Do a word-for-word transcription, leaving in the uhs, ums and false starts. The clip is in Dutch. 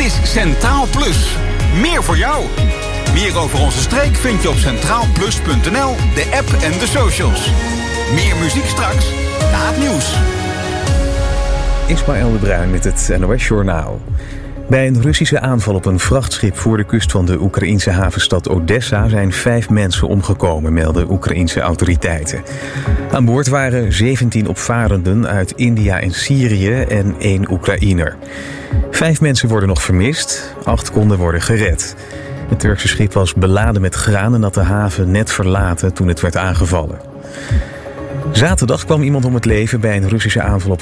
is Centraal Plus. Meer voor jou. Meer over onze streek vind je op centraal plus punt n l, de app en de socials. Meer muziek straks na het nieuws. Ismaël de Bruin met het N O S-journaal. Bij een Russische aanval op een vrachtschip voor de kust van de Oekraïense havenstad Odessa zijn vijf mensen omgekomen, melden Oekraïense autoriteiten. Aan boord waren zeventien opvarenden uit India en Syrië en één Oekraïner. Vijf mensen worden nog vermist, acht konden worden gered. Het Turkse schip was beladen met graan en had de haven net verlaten toen het werd aangevallen. Zaterdag kwam iemand om het leven bij een Russische aanval op